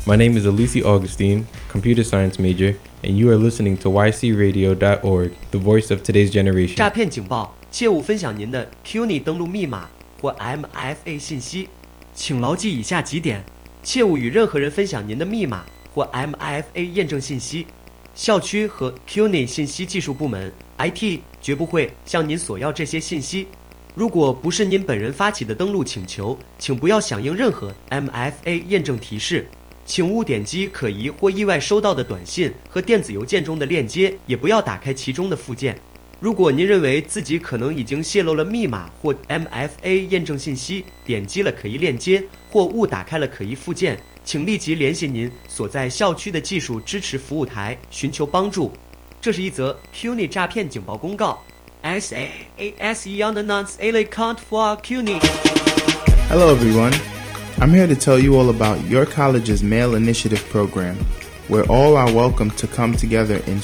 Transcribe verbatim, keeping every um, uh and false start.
My name is Alicia Augustine, computer science major, and you are listening to y c radio dot org, the voice of today's generation. 诈骗警报，切勿分享您的 Q N I 登录密码或 M F A 信息，请牢记以下几点：切勿与任何人分享您的密码或 M F A 验证信息。校区和 Q N I 信息技术部门 I T 绝不会向您索要这些信息。如果不是您本人发起的登录请求，请不要响应任何 M F A 验证提示。请勿点击可疑或意外收到的短信和电子邮件中的链接，也不要打开其中的附件。如果您认为自己可能已经泄露了密码或 M F A 验证信息，点击了可疑链接或误打开了可疑附件，请立即联系您所在校区的技术支持服务台寻求帮助。这是一则 Q N I 诈骗警报公告。S A A S Young Nuns A account for Q N I. Hello everyone. I'm here to tell you all about your college's Mail Initiative program, where all are welcome to come together in